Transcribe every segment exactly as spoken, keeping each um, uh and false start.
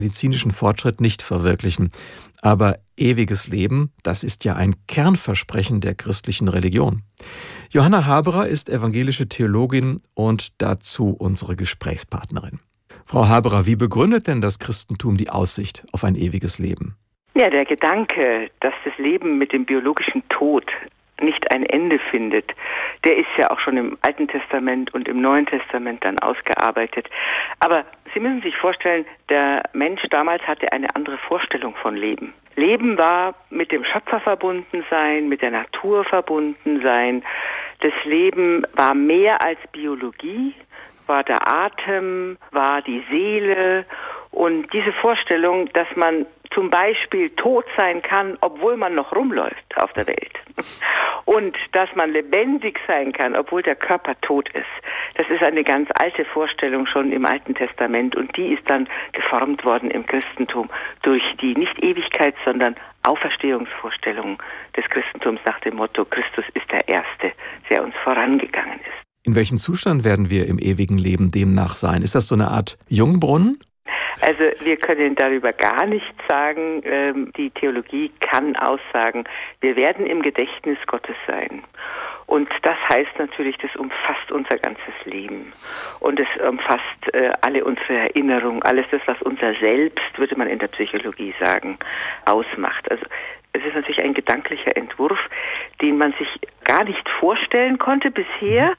medizinischen Fortschritt nicht verwirklichen. Aber ewiges Leben, das ist ja ein Kernversprechen der christlichen Religion. Johanna Haberer ist evangelische Theologin und dazu unsere Gesprächspartnerin. Frau Haberer, wie begründet denn das Christentum die Aussicht auf ein ewiges Leben? Ja, der Gedanke, dass das Leben mit dem biologischen Tod nicht ein Ende findet, der ist ja auch schon im Alten Testament und im Neuen Testament dann ausgearbeitet. Aber Sie müssen sich vorstellen, der Mensch damals hatte eine andere Vorstellung von Leben. Leben war mit dem Schöpfer verbunden sein, mit der Natur verbunden sein. Das Leben war mehr als Biologie, war der Atem, war die Seele. Und diese Vorstellung, dass man zum Beispiel tot sein kann, obwohl man noch rumläuft auf der Welt. Und dass man lebendig sein kann, obwohl der Körper tot ist. Das ist eine ganz alte Vorstellung schon im Alten Testament. Und die ist dann geformt worden im Christentum durch die nicht Ewigkeit, sondern Auferstehungsvorstellungen des Christentums nach dem Motto, Christus ist der Erste, der uns vorangegangen ist. In welchem Zustand werden wir im ewigen Leben demnach sein? Ist das so eine Art Jungbrunnen? Also wir können darüber gar nichts sagen. Die Theologie kann aussagen, wir werden im Gedächtnis Gottes sein. Und das heißt natürlich, das umfasst unser ganzes Leben. Und es umfasst alle unsere Erinnerungen, alles das, was unser Selbst, würde man in der Psychologie sagen, ausmacht. Also es ist natürlich ein gedanklicher Entwurf, den man sich gar nicht vorstellen konnte bisher.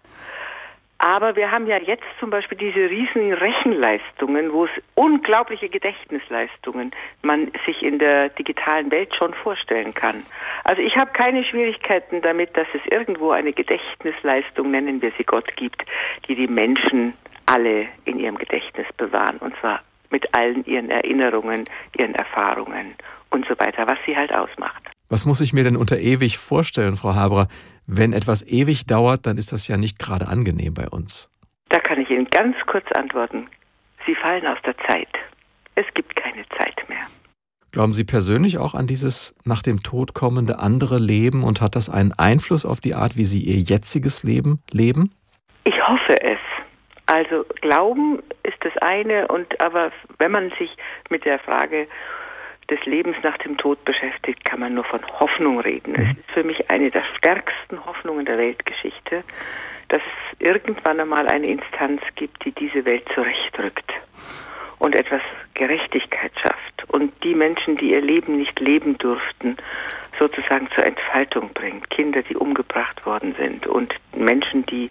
Aber wir haben ja jetzt zum Beispiel diese riesigen Rechenleistungen, wo es unglaubliche Gedächtnisleistungen man sich in der digitalen Welt schon vorstellen kann. Also ich habe keine Schwierigkeiten damit, dass es irgendwo eine Gedächtnisleistung, nennen wir sie Gott, gibt, die die Menschen alle in ihrem Gedächtnis bewahren. Und zwar mit allen ihren Erinnerungen, ihren Erfahrungen und so weiter, was sie halt ausmacht. Was muss ich mir denn unter ewig vorstellen, Frau Haberer? Wenn etwas ewig dauert, dann ist das ja nicht gerade angenehm bei uns. Da kann ich Ihnen ganz kurz antworten. Sie fallen aus der Zeit. Es gibt keine Zeit mehr. Glauben Sie persönlich auch an dieses nach dem Tod kommende andere Leben und hat das einen Einfluss auf die Art, wie Sie Ihr jetziges Leben leben? Ich hoffe es. Also Glauben ist das eine, und aber wenn man sich mit der Frage des Lebens nach dem Tod beschäftigt, kann man nur von Hoffnung reden. Es ist für mich eine der stärksten Hoffnungen der Weltgeschichte, dass es irgendwann einmal eine Instanz gibt, die diese Welt zurechtrückt und etwas Gerechtigkeit schafft und die Menschen, die ihr Leben nicht leben durften, sozusagen zur Entfaltung bringt. Kinder, die umgebracht worden sind und Menschen, die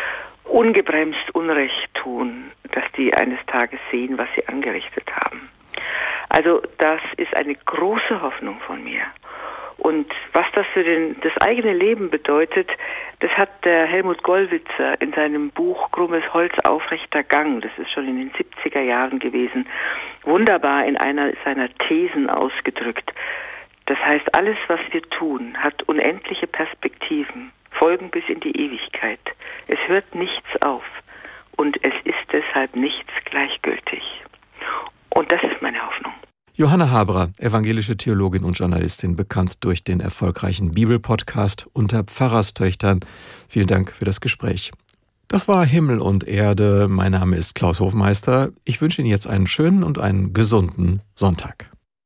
ungebremst Unrecht tun, dass die eines Tages sehen, was sie angerichtet haben. Also das ist eine große Hoffnung von mir. Und was das für den, das eigene Leben bedeutet, das hat der Helmut Gollwitzer in seinem Buch Krummes Holz, aufrechter Gang, das ist schon in den siebziger Jahren gewesen, wunderbar in einer seiner Thesen ausgedrückt. Das heißt, alles, was wir tun, hat unendliche Perspektiven, Folgen bis in die Ewigkeit. Es hört nichts auf und es ist deshalb nichts gleichgültig. Und das ist meine Hoffnung. Johanna Haberer, evangelische Theologin und Journalistin, bekannt durch den erfolgreichen Bibelpodcast Unter Pfarrerstöchtern. Vielen Dank für das Gespräch. Das war Himmel und Erde. Mein Name ist Klaus Hofmeister. Ich wünsche Ihnen jetzt einen schönen und einen gesunden Sonntag.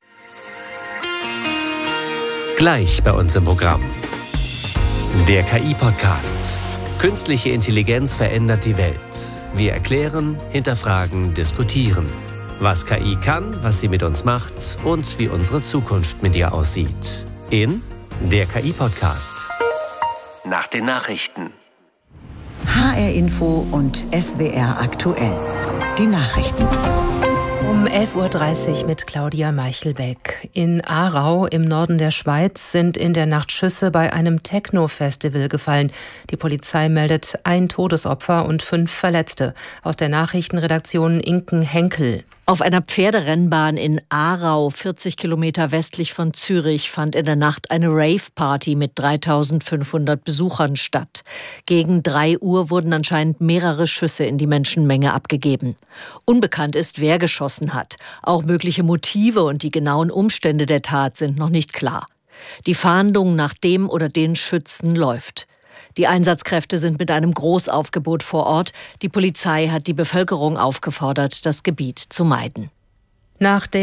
Gleich bei uns im Programm. Der K I-Podcast. Künstliche Intelligenz verändert die Welt. Wir erklären, hinterfragen, diskutieren. Was K I kann, was sie mit uns macht und wie unsere Zukunft mit ihr aussieht. In der K I-Podcast. Nach den Nachrichten. H R Info und S W R aktuell. Die Nachrichten. Um elf Uhr dreißig mit Claudia Meichelbeck. In Aarau im Norden der Schweiz sind in der Nacht Schüsse bei einem Techno-Festival gefallen. Die Polizei meldet ein Todesopfer und fünf Verletzte. Aus der Nachrichtenredaktion Inken Henkel. Auf einer Pferderennbahn in Aarau, vierzig Kilometer westlich von Zürich, fand in der Nacht eine Rave-Party mit dreitausendfünfhundert Besuchern statt. Gegen drei Uhr wurden anscheinend mehrere Schüsse in die Menschenmenge abgegeben. Unbekannt ist, wer geschossen hat. Auch mögliche Motive und die genauen Umstände der Tat sind noch nicht klar. Die Fahndung nach dem oder den Schützen läuft. Die Einsatzkräfte sind mit einem Großaufgebot vor Ort. Die Polizei hat die Bevölkerung aufgefordert, das Gebiet zu meiden. Nach der